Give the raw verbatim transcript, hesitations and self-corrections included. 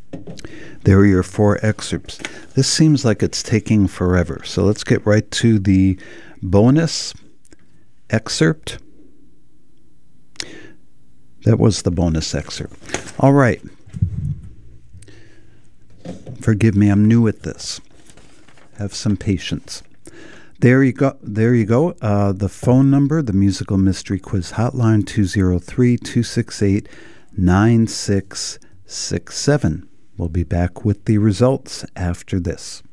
There are your four excerpts. This seems like it's taking forever, so let's get right to the bonus excerpt. That was the bonus excerpt. All right. Forgive me, I'm new at this. Have some patience. There you go. There you go. Uh, the phone number, the Musical Mystery Quiz Hotline, two oh three, two six eight, nine six six seven. We'll be back with the results after this.